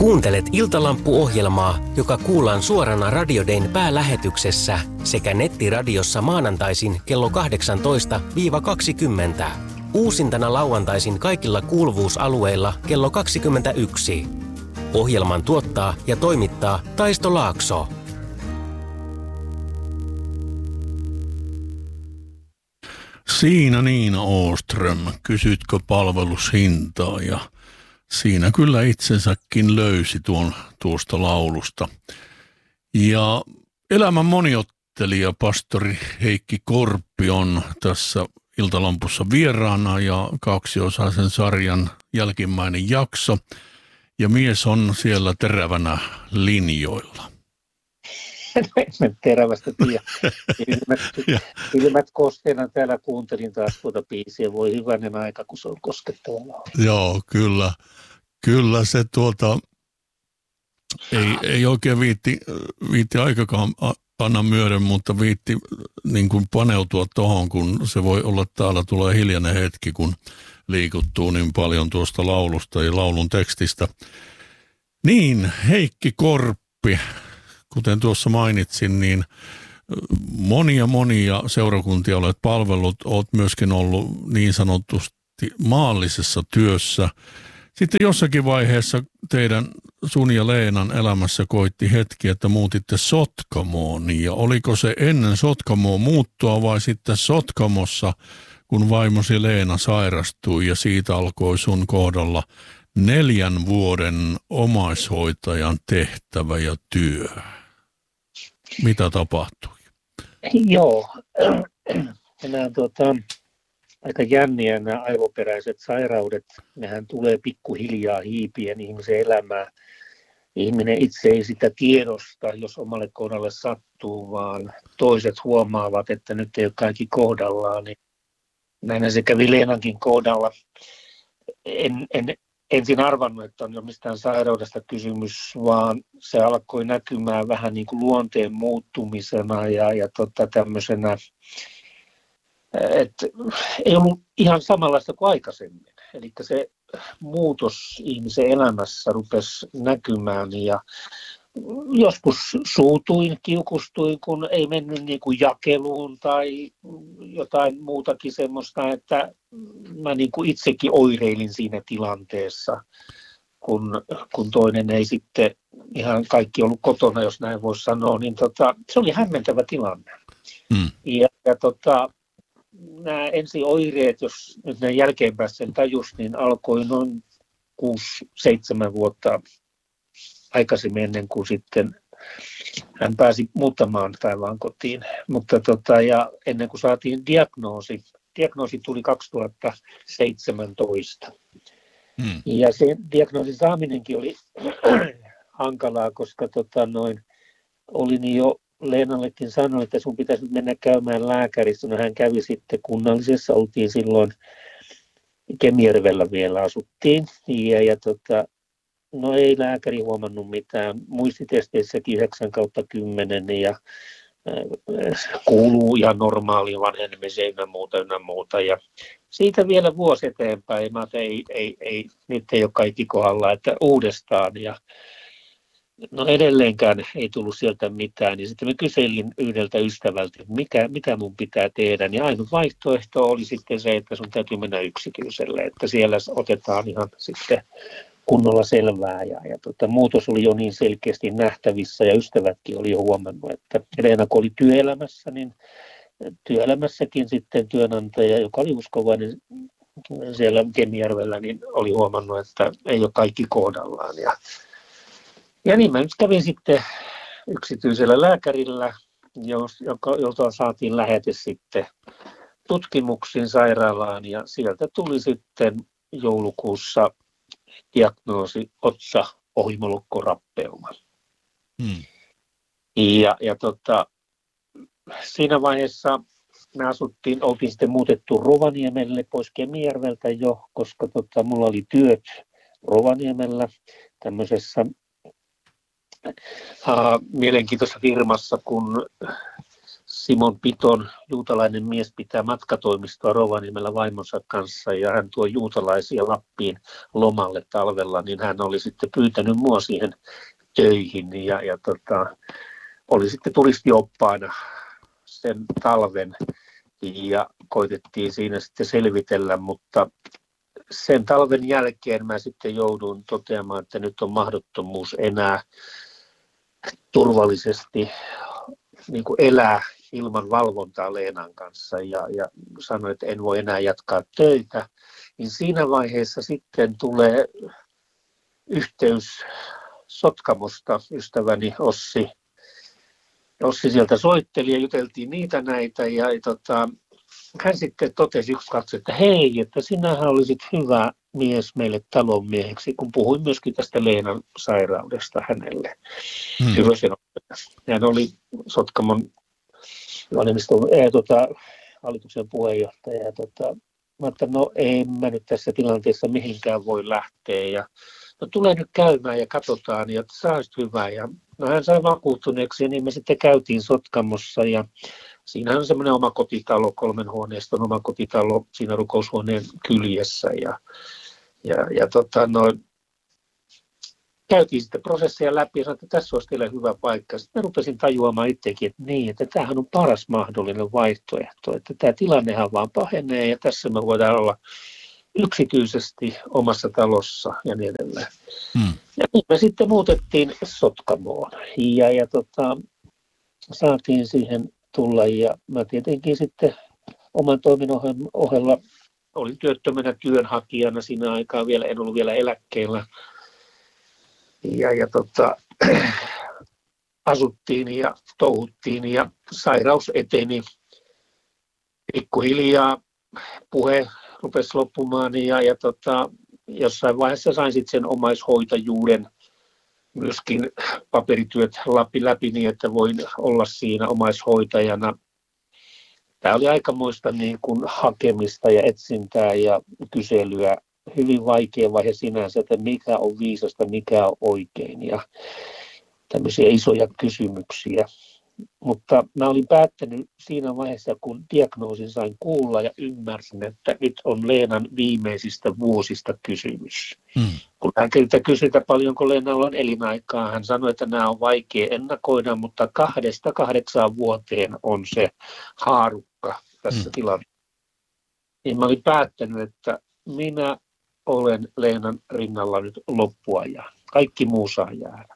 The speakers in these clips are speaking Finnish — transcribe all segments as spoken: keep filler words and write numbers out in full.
Kuuntelet Iltalampu-ohjelmaa, joka kuullaan suorana Radio Dayn päälähetyksessä sekä nettiradiossa maanantaisin kello kahdeksantoista kaksikymmentä. Uusintana lauantaisin kaikilla kuuluvuusalueilla kello kaksikymmentäyksi. Ohjelman tuottaa ja toimittaa Taisto Laakso. Siinä Niina Åström, kysytkö palvelushintaa, ja siinä kyllä itsensäkin löysi tuon tuosta laulusta. Ja elämän moniottelija pastori Heikki Korppi on tässä Iltalampussa vieraana ja kaksiosaisen sarjan jälkimmäinen jakso. Ja mies on siellä terävänä linjoilla. En terävästä tiedä. Ilmät, ilmät kosteena täällä kuuntelin taas tuota biisiä. Voi hyvänen aika, kun se on koskettavaa. Joo, kyllä. Kyllä se tuota, ei, ei oikein viitti, viitti aikakaan anna myöden, mutta viitti niin kuin paneutua tuohon, kun se voi olla täällä tulee hiljainen hetki, kun liikuttuu niin paljon tuosta laulusta ja laulun tekstistä. Niin, Heikki Korppi, kuten tuossa mainitsin, niin monia monia seurakuntia olet palvellut, olet myöskin ollut niin sanotusti maallisessa työssä. Sitten jossakin vaiheessa teidän sun ja Leenan elämässä koitti hetki, että muutitte Sotkamoon. Ja oliko se ennen Sotkamoon muuttoa vai sitten Sotkamossa, kun vaimosi Leena sairastui ja siitä alkoi sun kohdalla neljän vuoden omaishoitajan tehtävä ja työ? Mitä tapahtui? Joo, nämä tuota, aika jänniä nämä aivoperäiset sairaudet. Nehän tulee pikkuhiljaa hiipien ihmisen elämään. Ihminen itse ei sitä tiedosta, jos omalle kohdalle sattuu, vaan toiset huomaavat, että nyt ei ole kaikki kohdallaan. Niin näin se kävi Leenankin kohdalla. En, en ensin arvannut, että on jo mistään sairaudesta kysymys, vaan se alkoi näkymään vähän niin kuin luonteen muuttumisena ja, ja tota tämmöisenä, että ei ollut ihan samanlaista kuin aikaisemmin. Eli se muutos ihmisen elämässä rupesi näkymään ja joskus suutuin, kiukustuin, kun ei mennyt niin kuin jakeluun tai jotain muutakin semmoista, että mä niin kuin itsekin oireilin siinä tilanteessa, kun, kun toinen ei sitten ihan kaikki ollut kotona, jos näin voisi sanoa, niin tota, se oli hämmentävä tilanne. Mm. Ja, ja tota, nämä ensi oireet, jos nyt näin jälkeenpäin sen tajus, niin alkoi noin kuusi seitsemän vuotta aikaisemmin ennen kuin sitten hän pääsi muuttamaan taivaan kotiin. Mutta tota, ja ennen kuin saatiin diagnoosi, diagnoosi tuli kaksituhattaseitsemäntoista. Hmm. Ja se diagnoosin saaminenkin oli hankalaa, koska tota, noin, olin jo Leenallekin sanonut, että sun pitäisi mennä käymään lääkärissä. No hän kävi sitten kunnallisessa, oltiin silloin Kemijärvellä vielä asuttiin. Ja, ja tota, no ei lääkäri huomannut mitään. Muistitesteissäkin yhdeksän kautta kymmenen ja äh, kuuluu ihan normaaliin vanhenemiseen ja muuta ja muuta. Ja siitä vielä vuosi eteenpäin. Mä ajattelin, ei, ei, ei, nyt ei ole kaikki kohdalla, että uudestaan. Ja no edelleenkään ei tullut sieltä mitään. Ja sitten mä kyselin yhdeltä ystävältä, että mikä, mitä mun pitää tehdä. Niin ainut vaihtoehto oli sitten se, että sun täytyy mennä yksityiselle. Että siellä otetaan ihan sitten kunnolla selvää ja, ja tota, muutos oli jo niin selkeästi nähtävissä ja ystävätkin oli jo huomannut, että Leena kun oli työelämässä, niin työelämässäkin sitten työnantaja, joka oli uskovainen siellä Kemijärvellä, niin oli huomannut, että ei ole kaikki kohdallaan. Ja, ja niin mä nyt kävin sitten yksityisellä lääkärillä, joka, jolta saatiin lähete sitten tutkimuksiin sairaalaan ja sieltä tuli sitten joulukuussa diagnoosi otsa-ohimolukkorappeuma. Hmm. Ja, ja tota, siinä vaiheessa me asuttiin, oltiin sitten muutettu Rovaniemelle pois Kemijärveltä jo, koska tota, mulla oli työt Rovaniemellä tämmöisessä uh, mielenkiintoisessa firmassa, kun Simon Piton, juutalainen mies, pitää matkatoimistoa Rovaniemellä vaimonsa kanssa ja hän tuo juutalaisia Lappiin lomalle talvella, niin hän oli sitten pyytänyt mua siihen töihin ja, ja tota, oli sitten turistioppaana sen talven ja koitettiin siinä sitten selvitellä, mutta sen talven jälkeen mä sitten joudun toteamaan, että nyt on mahdottomuus enää turvallisesti niin kuin elää ilman valvontaa Leenan kanssa ja, ja sanoin, että en voi enää jatkaa töitä, niin siinä vaiheessa sitten tulee yhteys Sotkamosta, ystäväni Ossi. Ossi sieltä soitteli ja juteltiin niitä näitä ja tota, hän sitten totesi yksi kaksi, että hei, että sinähän olisit hyvä mies meille talonmieheksi, kun puhuin myöskin tästä Leenan sairaudesta hänelle. Hmm. Hän oli Sotkamon ää, tota, hallituksen puheenjohtaja. Ja, tota, mä että no en mä nyt tässä tilanteessa mihinkään voi lähteä. Ja, no tulee nyt käymään ja katsotaan, ja sä olisit hyvä. Ja, no hän sai vakuuttuneeksi, ja niin me sitten käytiin Sotkamossa. Ja siinä on semmoinen oma kotitalo, kolmen huoneiston oma kotitalo siinä rukoushuoneen kyljessä. Ja, ja, ja tota, no, käytiin sitten prosesseja läpi ja sanoin, että tässä olisi teille hyvä paikka. Sitten mä rupesin tajuamaan itsekin, että niin, että tämähän on paras mahdollinen vaihtoehto. Että tämä tilannehan vaan pahenee ja tässä me voidaan olla yksityisesti omassa talossa ja niin edelleen. Hmm. Ja niin me sitten muutettiin Sotkamoon ja, ja tota, saatiin siihen tulla ja mä tietenkin sitten oman toiminnan ohella olin työttömänä työnhakijana siinä aikaa vielä, en ollut vielä eläkkeellä. Ja, ja tota, asuttiin ja touhuttiin ja sairaus eteni. Pikkuhiljaa puhe rupesi loppumaan ja, ja tota, jossain vaiheessa sain sitten sen omaishoitajuuden myöskin paperityöt läpi, läpi niin, että voin olla siinä omaishoitajana. Tämä oli aikamoista niin kuin hakemista ja etsintää ja kyselyä. Hyvin vaikea vaihe sinänsä, että mikä on viisasta, mikä on oikein ja tämmöisiä isoja kysymyksiä. Mutta mä olin päättänyt siinä vaiheessa, kun diagnoosin sain kuulla ja ymmärsin, että nyt on Leenan viimeisistä vuosista kysymys. Hmm. Kun lääkäriltä kysyi, että paljonko Leenalla on elinaikaa, hän sanoi, että nämä on vaikea ennakoida, mutta kahdesta kahdeksaan vuoteen on se haarukka tässä hmm. tilanteessa. Niin mä olin päättänyt, että minä olen Leenan rinnalla nyt loppuajan. Kaikki muu saa jäädä.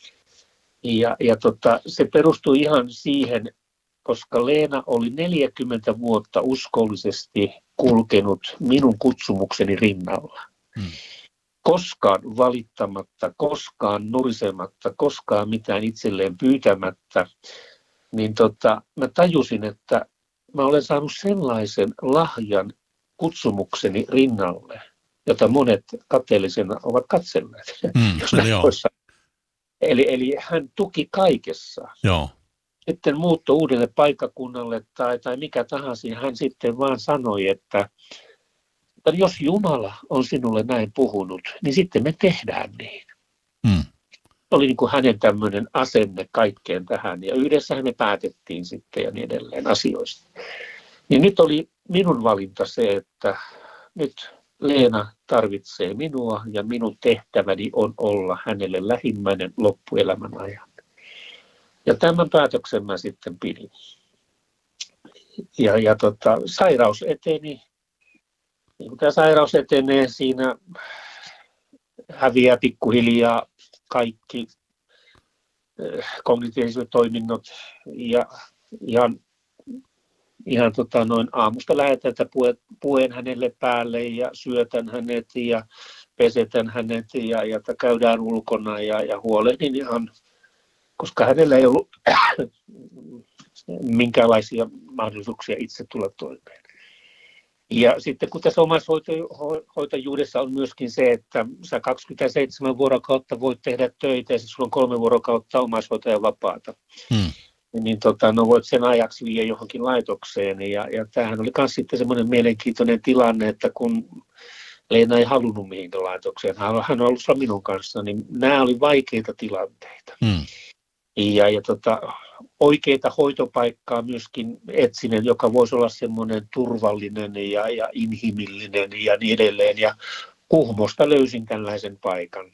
Ja, ja tota, se perustui ihan siihen, koska Leena oli neljäkymmentä vuotta uskollisesti kulkenut minun kutsumukseni rinnalla. Hmm. Koskaan valittamatta, koskaan nurisematta, koskaan mitään itselleen pyytämättä. Niin tota, mä tajusin, että mä olen saanut sellaisen lahjan kutsumukseni rinnalle, jota monet kateellisena ovat katselleet. Mm, jos eli, eli hän tuki kaikessa. Joo. Sitten muutto uudelle paikkakunnalle tai, tai mikä tahansa, hän sitten vaan sanoi, että, että jos Jumala on sinulle näin puhunut, niin sitten me tehdään niin. Mm. Oli niin kuin hänen tämmöinen asenne kaikkeen tähän ja yhdessä me päätettiin sitten ja niin edelleen asioista. Niin nyt oli minun valinta se, että nyt Leena tarvitsee minua ja minun tehtäväni on olla hänelle lähimmäinen loppuelämän ajan. Ja tämän päätöksen mä sitten pidin. Ja, ja tota, sairaus eteni. Niin kun tämä sairaus etenee, siinä häviää pikkuhiljaa kaikki kognitiiviset toiminnot ja ihan Ihan tota, noin aamusta lähetän, että puen hänelle päälle ja syötän hänet ja pesetän hänet ja, ja käydään ulkona ja, ja huolehdin ihan, koska hänellä ei ollut minkäänlaisia mahdollisuuksia itse tulla toimeen. Ja sitten kun tässä omaishoitajuudessa on myöskin se, että sä kaksikymmentäseitsemän vuorokautta voit tehdä töitä ja sulla on kolme vuorokautta omaishoitajan vapaata. Hmm. Niin tota, no voit sen ajaksi viedä johonkin laitokseen. Ja, ja tämähän oli myös sitten semmoinen mielenkiintoinen tilanne, että kun Leena ei halunnut mihinkään laitokseen, hän on ollut minun kanssa, niin nämä oli vaikeita tilanteita. Hmm. Ja, ja tota, oikeita hoitopaikkaa myöskin etsinen, joka voisi olla semmoinen turvallinen ja, ja inhimillinen ja niin edelleen. Ja Kuhmosta löysin tällaisen paikan.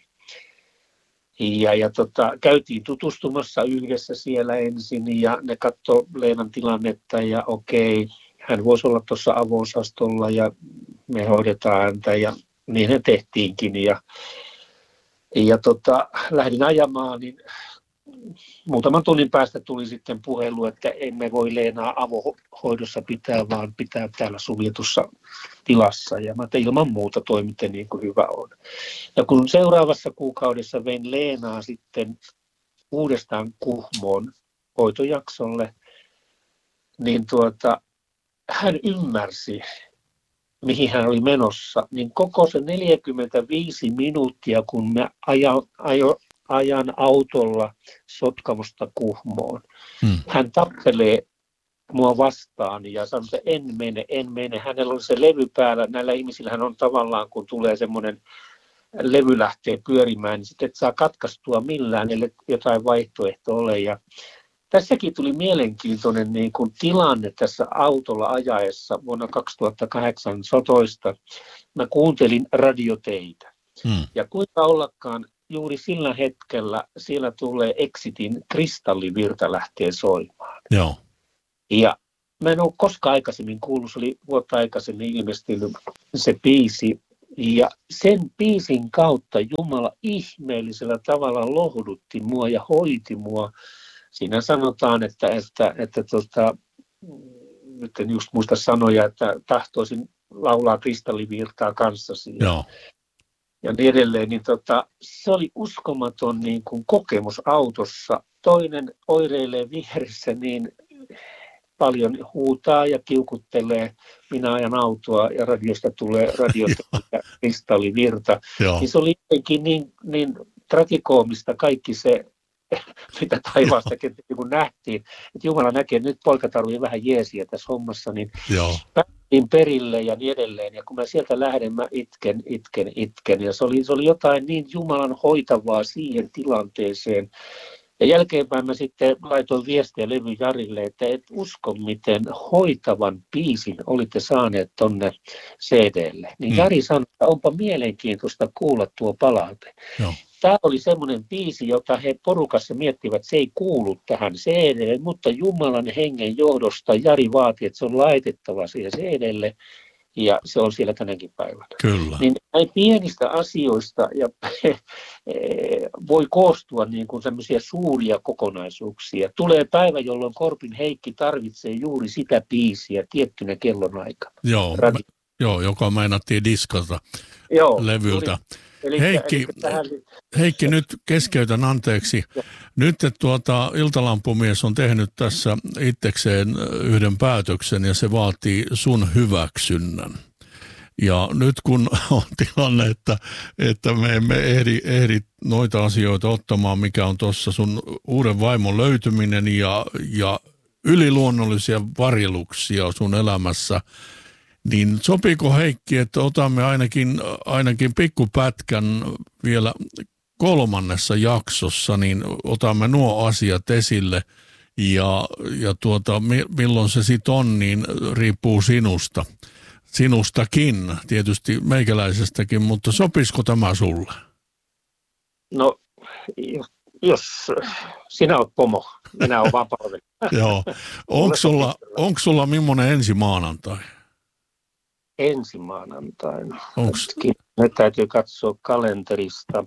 Ja, ja tota, käytiin tutustumassa yhdessä siellä ensin ja ne katsoi Leenan tilannetta ja okei, hän voisi olla tuossa avo-osastolla ja me hoidetaan häntä ja niin he tehtiinkin. Ja, ja tota, lähdin ajamaan, niin muutaman tunnin päästä tuli sitten puhelu, että emme voi Leenaa avohoidossa pitää, vaan pitää täällä suljetussa tilassa. Ja mä tein ilman muuta toimitte niin kuin hyvä on. Ja kun seuraavassa kuukaudessa vein Leenaa sitten uudestaan Kuhmoon hoitojaksolle, niin tuota, hän ymmärsi, mihin hän oli menossa. Niin koko se neljäkymmentäviisi minuuttia, kun mä ajo, ajo, ajan autolla Sotkamosta Kuhmoon. Hmm. Hän tappelee mua vastaan ja sanoi, että en mene, en mene. Hänellä on se levy päällä. Näillä ihmisillähän on tavallaan, kun tulee semmoinen levy lähtee pyörimään, niin sitten et saa katkaistua millään, ellei jotain vaihtoehtoa ole. Ja tässäkin tuli mielenkiintoinen niin kuin tilanne tässä autolla ajaessa vuonna kaksituhattakahdeksantoista. Mä kuuntelin radioteitä. Hmm. Ja kuinka ollakaan, juuri sillä hetkellä siellä tulee Exitin Kristallivirta lähtee soimaan. Joo. Ja mä en ole koskaan aikaisemmin kuullut, se oli vuotta aikaisemmin ilmestynyt se biisi. Ja sen biisin kautta Jumala ihmeellisellä tavalla lohdutti mua ja hoiti mua. Siinä sanotaan, että, että, että tota, nyt en just muista sanoja, että tahtoisin laulaa Kristallivirtaa kanssasi. Joo. Ja niin edelleen, niin tota, se oli uskomaton niin kuin kokemus autossa. Toinen oireilee vieressä niin paljon huutaa ja kiukuttelee. Minä ajan autoa ja radiosta tulee radiosta Kristallivirta. Niin se oli jotenkin niin, niin tragikoomista kaikki se, mitä taivaastakin kun nähtiin. Että Jumala näkee, että nyt poika tarvitsee vähän jeesiä tässä hommassa, niin Joo. päästiin perille ja niin edelleen. Ja kun mä sieltä lähden, mä itken, itken, itken. Ja se oli, se oli jotain niin Jumalan hoitavaa siihen tilanteeseen. Ja jälkeenpäin mä sitten laitoin viestiä Levy Jarille, että et usko, miten hoitavan biisin olitte saaneet tonne C D:lle. Niin Jari sanoi, että onpa mielenkiintoista kuulla tuo palaute. Joo. Tämä oli semmoinen biisi, jota he porukassa miettivät, että se ei kuulu tähän C D:lle, mutta Jumalan hengen johdosta Jari vaati, että se on laitettava siihen C D:lle. Ja se on siellä tänäkin päivänä. Kyllä. Niin näin pienistä asioista ja, voi koostua niin kuin sellaisia suuria kokonaisuuksia. Tulee päivä, jolloin Korpin Heikki tarvitsee juuri sitä biisiä tiettynä kellonaikana. Joo, mä, joo, joka meinattiin diskata joo, levyltä. Eli, Heikki, eli tähän... Heikki, nyt keskeytän anteeksi. Ja. Nyt tuota, Iltalampumies on tehnyt tässä itsekseen yhden päätöksen ja se vaatii sun hyväksynnän. Ja nyt kun on tilanne, että, että me emme ehdi, ehdi noita asioita ottamaan, mikä on tuossa sun uuden vaimon löytyminen ja, ja yliluonnollisia varjeluksia sun elämässä, niin sopiiko Heikki, että otamme ainakin, ainakin pikkupätkän vielä kolmannessa jaksossa, niin otamme nuo asiat esille ja, ja tuota, milloin se sitten on, niin riippuu sinusta. Sinustakin, tietysti meikäläisestäkin, mutta sopisiko tämä sulle? No, jos sinä olet pomo, minä olen vaan palvelija. Joo. Onko sulla, onko sulla millainen ensi maanantai? Ensi maanantaina. Onks? Nyt täytyy katsoa kalenterista.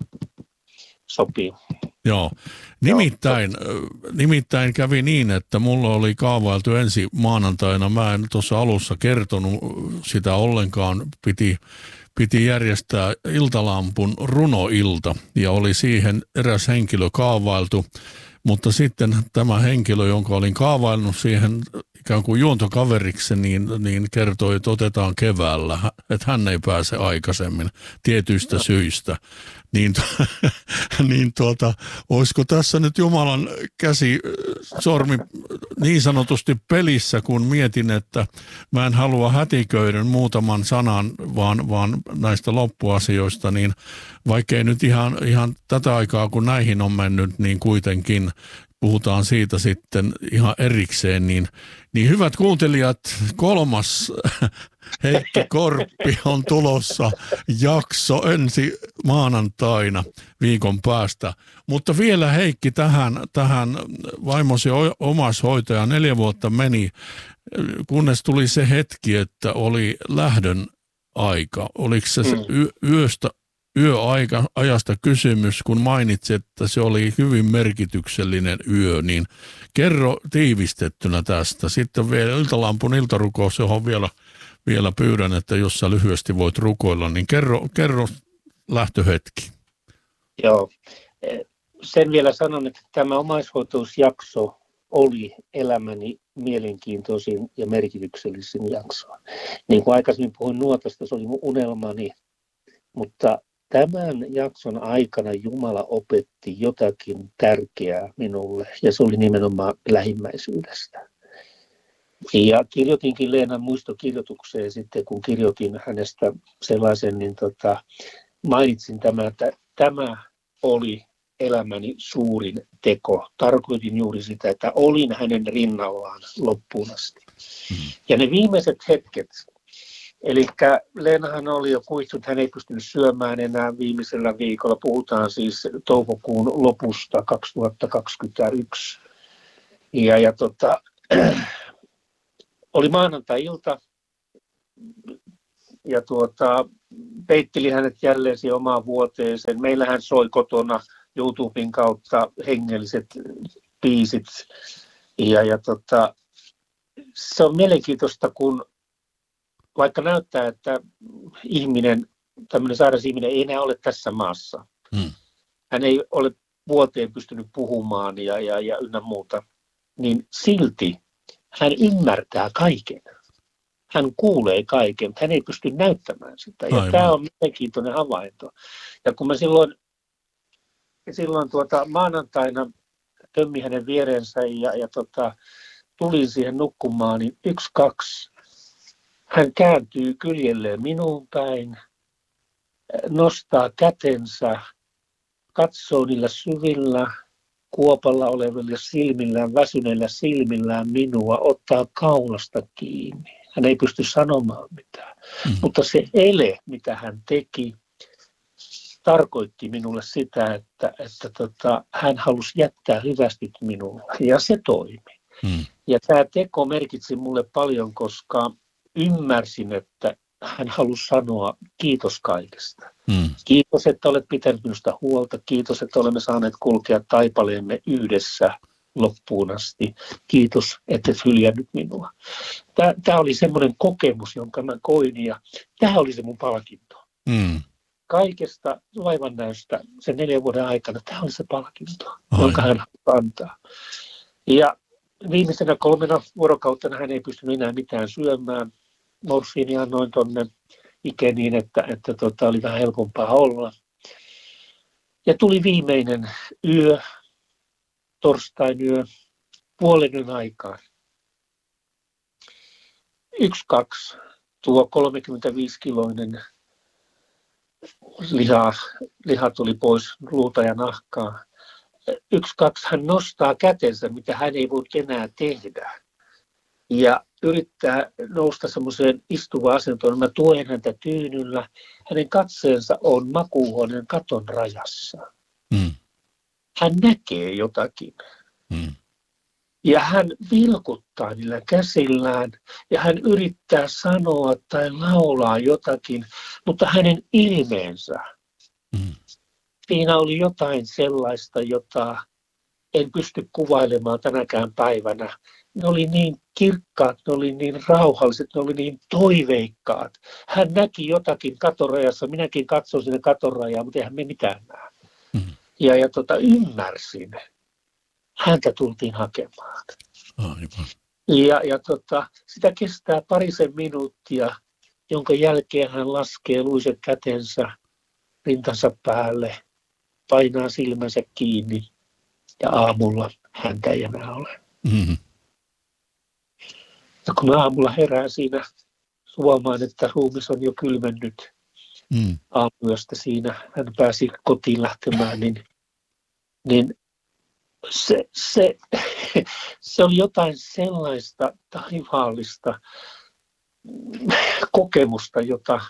Sopii. Joo. Nimittäin, Joo. nimittäin kävi niin, että mulla oli kaavailtu ensi maanantaina. Mä en tuossa alussa kertonut sitä ollenkaan. Piti, piti järjestää Iltalampun runoilta ja oli siihen eräs henkilö kaavailtu. Mutta sitten tämä henkilö, jonka olin kaavaillut siihen ikään kuin juontokaveriksi, niin, niin kertoi, että otetaan keväällä, että hän ei pääse aikaisemmin tietyistä no. syistä. Niin, niin tuota, olisiko tässä nyt Jumalan käsi sormi niin sanotusti pelissä, kun mietin, että mä en halua hätiköidä muutaman sanan, vaan, vaan näistä loppuasioista, niin vaikkei nyt ihan, ihan tätä aikaa, kun näihin on mennyt, niin kuitenkin puhutaan siitä sitten ihan erikseen, niin, niin hyvät kuuntelijat, kolmas Heikki Korppi on tulossa jakso ensi maanantaina viikon päästä. Mutta vielä Heikki tähän, tähän vaimosi omaishoitaja neljä vuotta meni, kunnes tuli se hetki, että oli lähdön aika. Oliko se, se y- yöstä Yöaika, ajasta kysymys, kun mainitsit, että se oli hyvin merkityksellinen yö, niin kerro tiivistettynä tästä. Sitten vielä Iltalampun iltarukous, johon vielä, vielä pyydän, että jos sä lyhyesti voit rukoilla, niin kerro, kerro lähtöhetki. Joo, sen vielä sanon, että tämä omaishoitajuusjakso oli elämäni mielenkiintoisin ja merkityksellisin jakso. Niin kuin aikaisemmin puhuin nuotasta, se oli mun unelmani, mutta tämän jakson aikana Jumala opetti jotakin tärkeää minulle, ja se oli nimenomaan lähimmäisyydestä. Ja kirjoitinkin Leenan muistokirjoitukseen sitten, kun kirjoitin hänestä sellaisen, niin tota, mainitsin tämän, että tämä oli elämäni suurin teko. Tarkoitin juuri sitä, että olin hänen rinnallaan loppuun asti. Ja ne viimeiset hetket, eli Leenahan oli jo kuihtunut, hän ei pystynyt syömään enää viimeisellä viikolla. Puhutaan siis toukokuun lopusta kaksituhattakaksikymmentäyksi. Ja, ja tota, oli maanantai-ilta ja tuota, peitteli hänet jälleen siihen omaan vuoteeseen. Meillähän soi kotona YouTuben kautta hengelliset biisit. Ja, ja tota, se on mielenkiintoista, kun vaikka näyttää, että ihminen, tämmöinen sairas ihminen ei enää ole tässä maassa. Hmm. Hän ei ole vuoteen pystynyt puhumaan ja, ja, ja ynnä muuta, niin silti hän ymmärtää kaiken. Hän kuulee kaiken, mutta hän ei pysty näyttämään sitä. Ja Aivan. Tämä on mielenkiintoinen havainto. Ja kun mä silloin, silloin tuota, maanantaina tömmin hänen vierensä ja, ja tota, tulin siihen nukkumaan, niin yksi, kaksi, hän kääntyy kyljelleen minuun päin, nostaa kätensä, katsoo niillä syvillä, kuopalla olevilla silmillään, väsyneillä silmillään minua, ottaa kaulasta kiinni. Hän ei pysty sanomaan mitään, mm. mutta se ele, mitä hän teki, tarkoitti minulle sitä, että, että tota, hän halusi jättää hyvästit minulle, ja se toimi. Mm. Ja tämä teko merkitsi mulle paljon, koska ymmärsin, että hän halusi sanoa kiitos kaikesta. Mm. Kiitos, että olet pitänyt minusta huolta. Kiitos, että olemme saaneet kulkea taipaleemme yhdessä loppuun asti. Kiitos, että et hyljännyt minua. Tämä, tämä oli semmoinen kokemus, jonka mä koin, ja tämä oli se mun palkinto. Mm. Kaikesta vaivannäöstä sen neljän vuoden aikana tämä oli se palkinto, Ai. jonka hän antaa. Ja viimeisenä kolmena vuorokautena hän ei pystynyt enää mitään syömään. Morfiini annoin tuonne ikeniin, että, että tota, oli vähän helpompaa olla. Ja tuli viimeinen yö, torstain yö, puolen yön aikaan. Yksi, kaksi, tuo kolmekymmentäviisi-kiloinen liha, liha tuli pois luuta ja nahkaa. Yksi, kaksi, hän nostaa kätensä, mitä hän ei voi enää tehdä. Ja yrittää nousta semmoiseen istuvaan asentoon. Mä tuen häntä tyynyllä. Hänen katseensa on makuuhuoneen katon rajassa. Mm. Hän näkee jotakin. Mm. Ja hän vilkuttaa niillä käsillään. Ja hän yrittää sanoa tai laulaa jotakin. Mutta hänen ilmeensä, mm. siinä oli jotain sellaista, jota en pysty kuvailemaan tänäkään päivänä. Ne oli niin kirkkaat, ne oli niin rauhalliset, ne oli niin toiveikkaat. Hän näki jotakin katorajassa, minäkin katsoin sinne katorajaa, mutta eihän me mitään näe. Mm-hmm. Ja, ja tota, ymmärsin. Häntä tultiin hakemaan. Aivan. Ja, ja tota, sitä kestää parisen minuuttia, jonka jälkeen hän laskee luiset kätensä rintansa päälle, painaa silmänsä kiinni ja aamulla häntä ei enää ole. Mm. Ja kun mä aamulla herään siinä, huomaan, että ruumis on jo kylmennyt Mm. aamuyöstä siinä, hän pääsi kotiin lähtemään, niin, niin se, se, se oli jotain sellaista taivaallista kokemusta, jota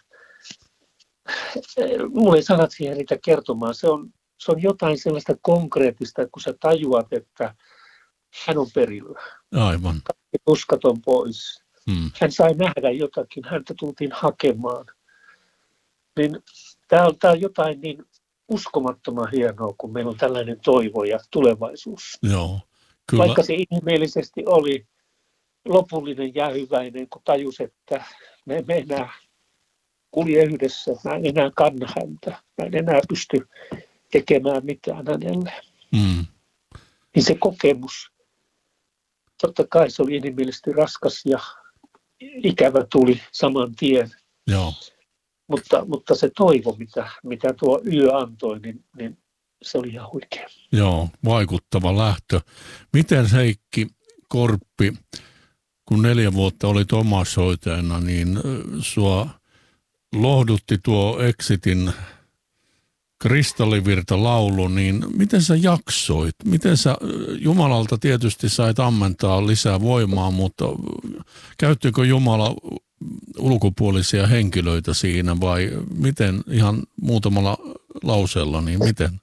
mulla ei sanat siihen riitä kertomaan. Se on, se on jotain sellaista konkreettista, kun sä tajuat, että hän on perillä. Aivan. Kaikki tuskat on pois. Mm. Hän sai nähdä jotakin, häntä tultiin hakemaan. Niin, tämä on, tää on jotain niin uskomattoman hienoa, kun meillä on tällainen toivo ja tulevaisuus. Joo, kyllä. Vaikka se inhimillisesti oli lopullinen jäähyväinen, kun tajus, että me emme enää kulje yhdessä, mä en enää kanna häntä, mä en enää pysty tekemään mitään hänelle. Mm. Niin se kokemus, totta kai se oli inhimillisesti raskas ja ikävä tuli saman tien. Joo. Mutta, mutta se toivo, mitä, mitä tuo yö antoi, niin, niin se oli ihan huikea. Joo, vaikuttava lähtö. Miten Heikki Korppi, kun neljä vuotta olit omaishoitajana, niin sua lohdutti tuo Exitin Kristallivirta-laulu, niin miten sä jaksoit? Miten sä Jumalalta tietysti sait ammentaa lisää voimaa, mutta käyttikö Jumala ulkopuolisia henkilöitä siinä vai miten ihan muutamalla lauseella, niin miten?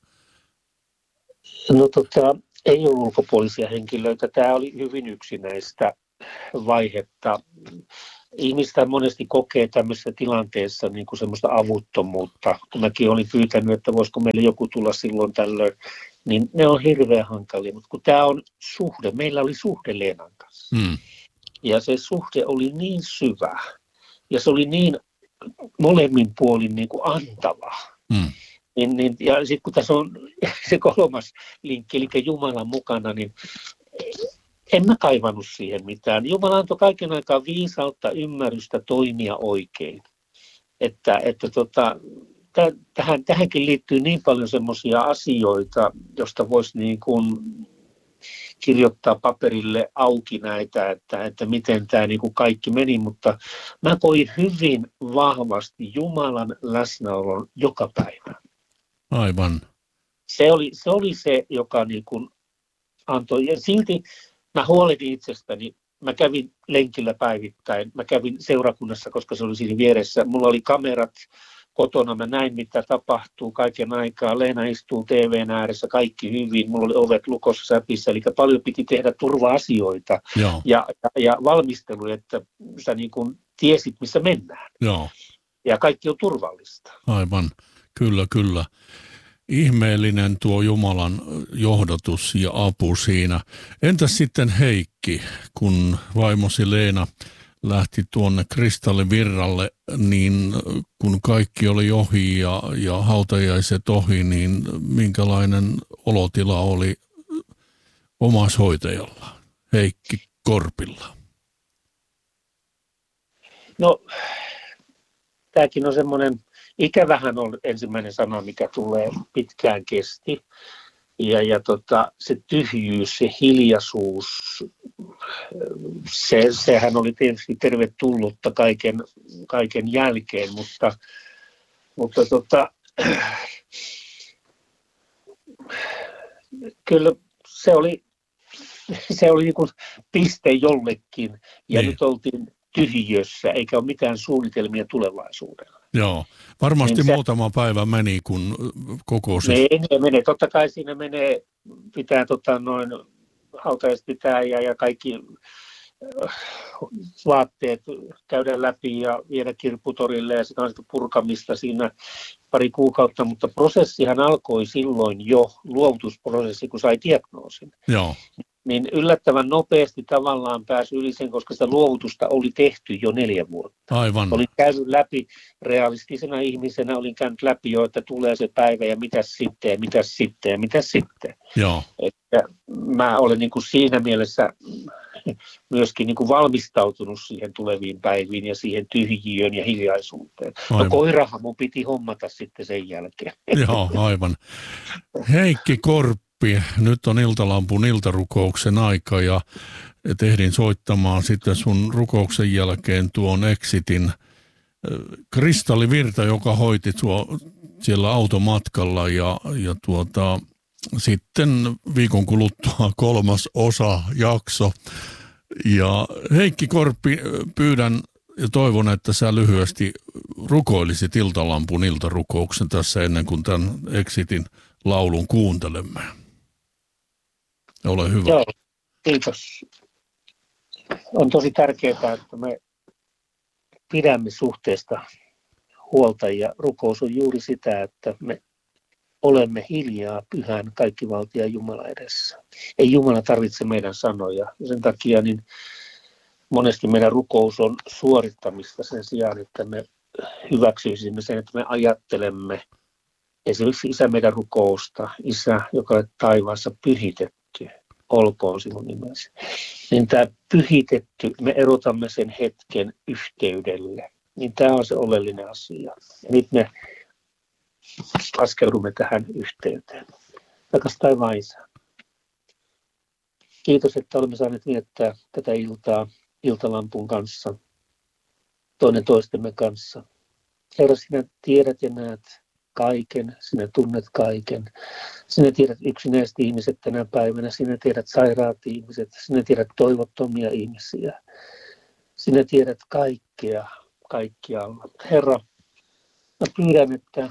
No tota, ei ollut ulkopuolisia henkilöitä. Tämä oli hyvin yksinäistä vaihetta. Ihmistä monesti kokee tämmöisessä tilanteessa niin kuin semmoista avuttomuutta. Kun mäkin olin pyytänyt, että voisiko meille joku tulla silloin tällöin, niin ne on hirveän hankalia. Mutta kun tämä on suhde, meillä oli suhde Leenan kanssa. Hmm. Ja se suhde oli niin syvä ja se oli niin molemmin puolin niin kuin antava. Hmm. Niin, niin, ja sitten kun tässä on se kolmas linkki, eli Jumalan mukana, niin en mä kaivannut siihen mitään. Jumala antoi kaiken aikaa viisautta, ymmärrystä toimia oikein. Että, että tota, tähän, tähänkin liittyy niin paljon semmoisia asioita, joista voisi niin kuin kirjoittaa paperille auki näitä, että, että miten tämä niin kuin kaikki meni, mutta mä koin hyvin vahvasti Jumalan läsnäolon joka päivä. Aivan. Se oli se, oli se joka niin kuin antoi, ja silti mä huolehdin itsestäni. Mä kävin lenkillä päivittäin, mä kävin seurakunnassa, koska se oli siinä vieressä. Mulla oli kamerat kotona, mä näin mitä tapahtuu kaiken aikaa. Leena istuu T V:n ääressä, kaikki hyvin. Mulla oli ovet lukossa säpissä, eli paljon piti tehdä turva-asioita ja, ja, ja valmistelu, että sä niin kuin tiesit, missä mennään. Joo. Ja kaikki on turvallista. Aivan, kyllä, kyllä. Ihmeellinen tuo Jumalan johdatus ja apu siinä. Entäs sitten Heikki, kun vaimosi Leena lähti tuonne Kristallivirralle, niin kun kaikki oli ohi ja, ja hautajaiset ohi, niin minkälainen olotila oli omaishoitajalla, Heikki Korpilla? No, tämäkin on semmoinen, ikävähän on ensimmäinen sana, mikä tulee pitkään kesti. Ja, ja tota, se tyhjyys, se hiljaisuus, se, sehän oli tietysti tervetullutta kaiken, kaiken jälkeen, mutta, mutta tota, kyllä se oli, se oli niin kuin piste jollekin ja niin. Nyt oltiin tyhjössä eikä ole mitään suunnitelmia tulevaisuudelle. Joo, varmasti niin se, muutama päivä meni, kun kokousi. Menee, menee. Totta kai siinä menee, pitää tota, noin hautajaiset pitää ja, ja kaikki vaatteet käydä läpi ja viedä kirpputorille ja sitä on sitten purkamista siinä pari kuukautta, mutta prosessihan alkoi silloin jo, luovutusprosessi, kun sai diagnoosin. Joo. Niin yllättävän nopeasti tavallaan pääsi yli sen, koska sitä luovutusta oli tehty jo neljä vuotta. Aivan. Olin käynyt läpi realistisena ihmisenä, olin käynyt läpi jo, että tulee se päivä ja mitäs sitten ja mitäs sitten ja mitäs sitten. Joo. Että mä olen niin kuin siinä mielessä myöskin niin kuin valmistautunut siihen tuleviin päiviin ja siihen tyhjiöön ja hiljaisuuteen. Aivan. No koirahan mun piti hommata sitten sen jälkeen. Joo, aivan. Heikki Korppi, nyt on Iltalampun iltarukouksen aika ja tehdin soittamaan sitten sun rukouksen jälkeen tuon Exitin Kristalli Virta, joka hoiti tuo siellä automatkalla ja, ja tuota, sitten viikon kuluttua kolmas osa jakso. Ja Heikki Korppi, pyydän ja toivon, että sä lyhyesti rukoilisit Iltalampun iltarukouksen tässä ennen kuin tämän Exitin laulun kuuntelemme. Ole hyvä. Joo, kiitos. On tosi tärkeää, että me pidämme suhteesta huolta ja rukous on juuri sitä, että me olemme hiljaa pyhän kaikkivaltiaan Jumala edessä. Ei Jumala tarvitse meidän sanoja. Ja sen takia niin monesti meidän rukous on suorittamista sen sijaan, että me hyväksyisimme sen, että me ajattelemme esimerkiksi Isä meidän rukousta, Isä, joka olet taivaassa pyhitetty, olkoon sinun nimesi. Niin tämä pyhitetty, me erotamme sen hetken yhteydelle. Niin tämä on se oleellinen asia. Ja nyt me askeudumme tähän yhteyteen. Rakas taivaan Isä. Kiitos, että olemme saaneet viettää tätä iltaa Iltalampun kanssa, toinen toistemme kanssa. Herra, sinä tiedät ja näet kaiken, sinä tunnet kaiken. Sinä tiedät yksinäiset ihmiset tänä päivänä, sinä tiedät sairaat ihmiset, sinä tiedät toivottomia ihmisiä. Sinä tiedät kaikkea, kaikkialla. Herra, mä pyydän, että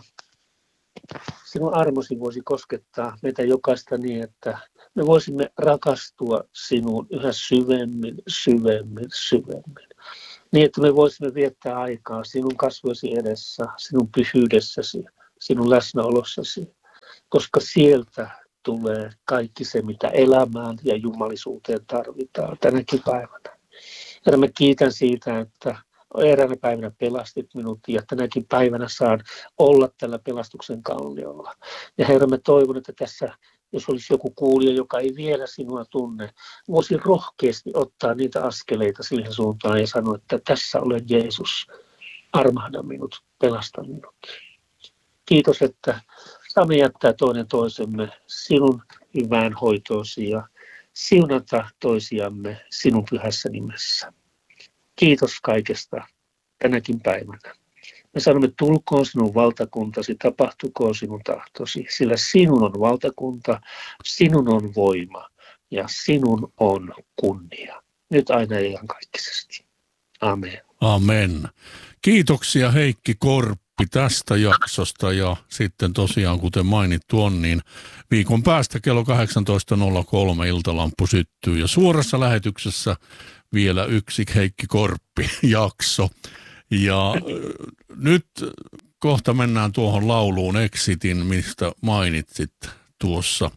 sinun armosi voisi koskettaa meitä jokaista niin, että me voisimme rakastua sinuun yhä syvemmin, syvemmin, syvemmin. Niin, että me voisimme viettää aikaa sinun kasvoisi edessä, sinun pyhyydessäsi, sinun läsnäolossasi, koska sieltä tulee kaikki se, mitä elämään ja jumalisuuteen tarvitaan tänäkin päivänä. Ja mä kiitän siitä, että eräänä päivänä pelastit minut ja tänäkin päivänä saan olla tällä pelastuksen kalliolla. Ja Herra, mä toivon, että tässä, jos olisi joku kuulija, joka ei vielä sinua tunne, voisi rohkeasti ottaa niitä askeleita siihen suuntaan ja sanoa, että tässä olen Jeesus, armahda minut, pelasta minut. Kiitos, että saamme jättää toinen toisemme sinun hyvään hoitoosi ja siunata toisiamme sinun pyhässä nimessä. Kiitos kaikesta tänäkin päivänä. Me sanomme, tulkoon sinun valtakuntasi, tapahtukoon sinun tahtosi, sillä sinun on valtakunta, sinun on voima ja sinun on kunnia. Nyt aina ja iankaikkisesti. Amen. Amen. Kiitoksia Heikki Korppi tästä jaksosta ja sitten tosiaan kuten mainittu on, niin viikon päästä kello kahdeksantoista nolla kolme Iltalampu syttyy ja suorassa lähetyksessä vielä yksi Heikki Korppi-jakso. Ja nyt kohta mennään tuohon lauluun Exitin, mistä mainitsit tuossa,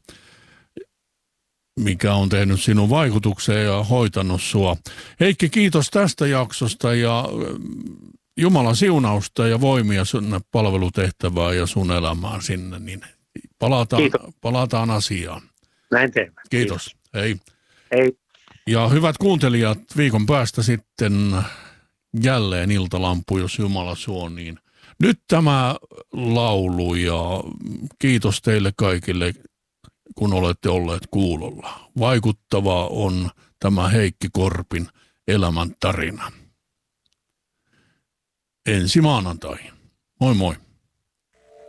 mikä on tehnyt sinun vaikutukseen ja hoitanut sua. Heikki, kiitos tästä jaksosta ja Jumalan siunausta ja voimia sinne palvelutehtävään ja sun elämään sinne. Niin palataan, palataan asiaan. Näin teemme. Kiitos. Kiitos. Hei. Hei. Ja hyvät kuuntelijat, viikon päästä sitten jälleen Iltalampu, jos Jumala suo, niin nyt tämä laulu ja kiitos teille kaikille, kun olette olleet kuulolla. Vaikuttavaa on tämä Heikki Korpin elämän tarina. Ensi maanantaihin. Moi moi.